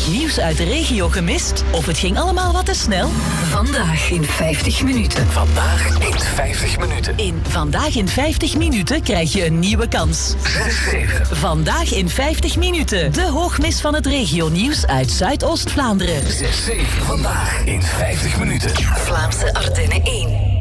het nieuws uit de regio gemist? Of het ging allemaal wat te snel? Vandaag in 50 minuten. Vandaag in 50 minuten. In Vandaag in 50 minuten krijg je een nieuwe kans. 6-7. Vandaag in 50 minuten. De hoogmis van het regionieuws uit Zuidoost-Vlaanderen. 6-7. Vandaag in 50 minuten. Vlaamse Ardennen 1.